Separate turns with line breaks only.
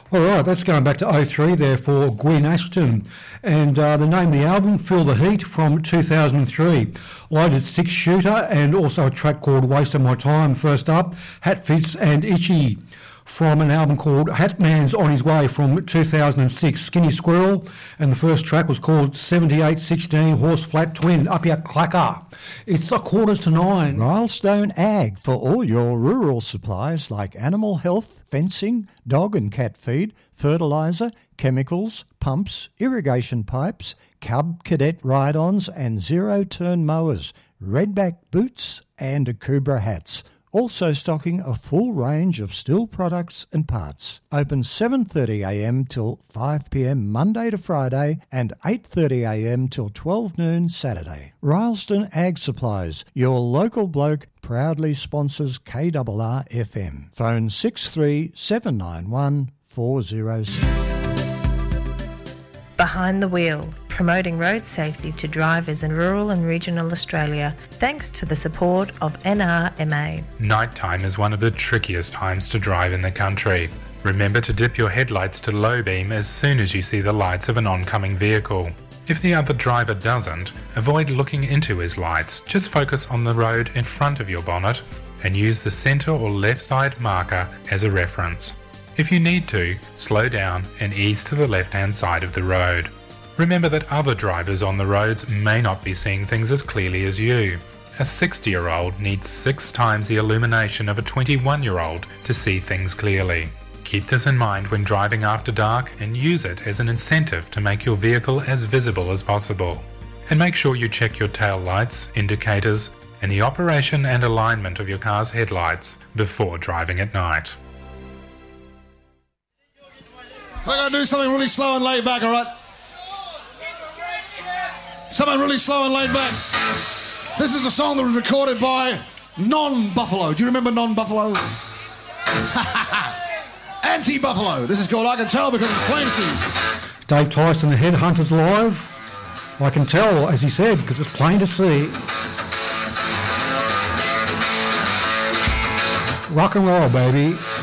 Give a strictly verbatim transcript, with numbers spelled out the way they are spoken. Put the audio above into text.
All right, that's going back to oh three there for Gwen Ashton. And uh, the name of the album, Feel the Heat, from two thousand three. Loaded Six Shooter and also a track called Wasting My Time. First up, Hatfits and Itchy, from an album called Hatman's On His Way from two thousand six, Skinny Squirrel, and the first track was called seventy-eight sixteen Horse Flat Twin, Up Your Clacker. It's a quarter to nine.
Milestone Ag for all your rural supplies like animal health, fencing, dog and cat feed, fertiliser, chemicals, pumps, irrigation pipes, Cub Cadet ride-ons and zero-turn mowers, redback boots and Akubra hats. Also stocking a full range of steel products and parts. Open seven thirty a m till five p m Monday to Friday and eight thirty a m till twelve noon Saturday. Rylstone Ag Supplies, your local bloke, proudly sponsors K R R F M. Phone six three seven nine one four zero six.
Behind the Wheel, promoting road safety to drivers in rural and regional Australia, thanks to the support of N R M A.
Nighttime is one of the trickiest times to drive in the country. Remember to dip your headlights to low beam as soon as you see the lights of an oncoming vehicle. If the other driver doesn't, avoid looking into his lights. Just focus on the road in front of your bonnet and use the centre or left side marker as a reference. If you need to, slow down and ease to the left-hand side of the road. Remember that other drivers on the roads may not be seeing things as clearly as you. A sixty-year-old needs six times the illumination of a twenty-one-year-old to see things clearly. Keep this in mind when driving after dark and use it as an incentive to make your vehicle as visible as possible. And make sure you check your tail lights, indicators, and the operation and alignment of your car's headlights before driving at night.
We're going to do something really slow and laid back, all right? Something really slow and laid back. This is a song that was recorded by Non-Buffalo. Do you remember Non-Buffalo? Anti-Buffalo. This is called I Can Tell Because It's Plain to See.
Dave Tyson, the Headhunters live. I can tell, as he said, because it's plain to see. Rock and roll, baby.